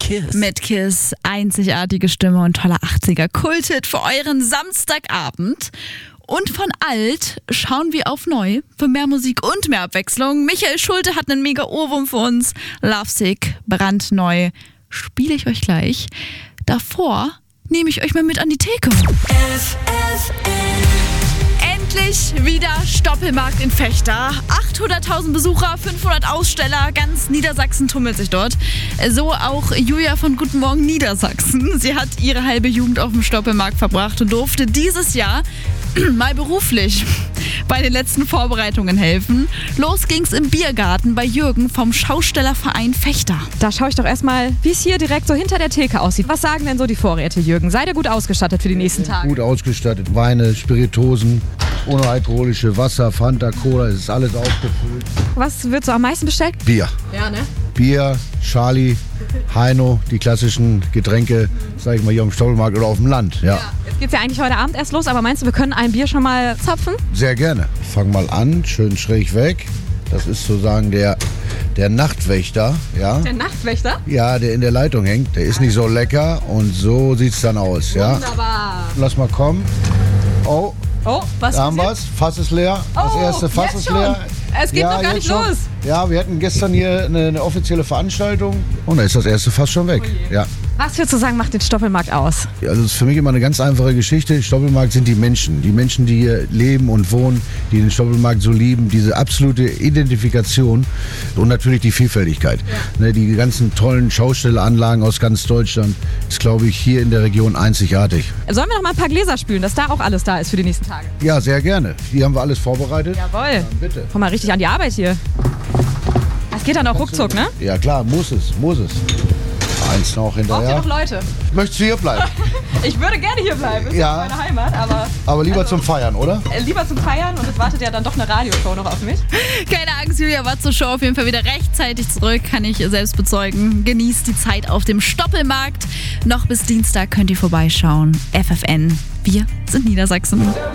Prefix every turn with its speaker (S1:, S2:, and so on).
S1: Kiss.
S2: Mit Kiss, einzigartige Stimme und toller 80er-Kulthit für euren Samstagabend. Und von alt schauen wir auf neu für mehr Musik und mehr Abwechslung. Michael Schulte hat einen mega Ohrwurm für uns. Lovesick, brandneu, spiele ich euch gleich. Davor nehme ich euch mal mit an die Theke. Endlich wieder Stoppelmarkt in Vechta. 800.000 Besucher, 500 Aussteller, ganz Niedersachsen tummelt sich dort. So auch Julia von Guten Morgen Niedersachsen. Sie hat ihre halbe Jugend auf dem Stoppelmarkt verbracht und durfte dieses Jahr mal beruflich bei den letzten Vorbereitungen helfen. Los ging's im Biergarten bei Jürgen vom Schaustellerverein Vechta.
S3: Da schaue ich doch erstmal, wie es hier direkt so hinter der Theke aussieht. Was sagen denn so die Vorräte, Jürgen? Seid ihr gut ausgestattet für die nächsten Tage?
S4: Gut ausgestattet. Weine, Spiritosen, ohne alkoholische Wasser, Fanta, Cola, es ist alles aufgefüllt.
S3: Was wird so am meisten bestellt?
S4: Bier.
S3: Ja, ne?
S4: Bier, Charlie, Heino, die klassischen Getränke, sag ich mal, hier am Stoppelmarkt oder auf dem Land. Ja.
S3: Jetzt geht's ja eigentlich heute Abend erst los, aber meinst du, wir können ein Bier schon mal zapfen?
S4: Sehr gerne. Fang mal an, schön schräg weg. Das ist sozusagen der Nachtwächter. Ja?
S3: Der Nachtwächter?
S4: Ja, der in der Leitung hängt. Der ist nicht so lecker und so sieht's dann aus. Ja?
S3: Wunderbar.
S4: Lass mal kommen. Oh,
S3: was
S4: da haben wir's. Fass ist leer. Das erste Fass
S3: jetzt
S4: ist
S3: schon?
S4: leer.
S3: Es geht noch gar nicht
S4: schon.
S3: los.
S4: Ja, wir hatten gestern hier eine offizielle Veranstaltung und da ist das erste Fass schon weg. Ja.
S3: Was würdest du sagen, macht den Stoppelmarkt aus?
S4: Also es ist für mich immer eine ganz einfache Geschichte. Stoppelmarkt sind die Menschen, die hier leben und wohnen, die den Stoppelmarkt so lieben. Diese absolute Identifikation und natürlich die Vielfältigkeit. Ja. Die ganzen tollen Schaustelleranlagen aus ganz Deutschland ist, glaube ich, hier in der Region einzigartig.
S3: Sollen wir noch mal ein paar Gläser spülen, dass da auch alles da ist für die nächsten Tage?
S4: Ja, sehr gerne. Hier haben wir alles vorbereitet.
S3: Jawohl.
S4: Ja, bitte.
S3: Komm mal richtig an die Arbeit hier. Das geht dann auch ruckzuck, ne?
S4: Ja klar, muss es. Eins noch hinterher.
S3: Braucht ihr noch Leute?
S4: Möchtest du hier bleiben?
S3: Ich würde gerne hier bleiben. Ist ja meine Heimat,
S4: aber lieber zum Feiern, oder?
S3: Lieber zum Feiern und es wartet ja dann doch eine Radioshow noch auf mich.
S2: Keine Angst, Julia war zur Show auf jeden Fall wieder rechtzeitig zurück, kann ich selbst bezeugen. Genießt die Zeit auf dem Stoppelmarkt. Noch bis Dienstag könnt ihr vorbeischauen. FFN, wir sind Niedersachsen.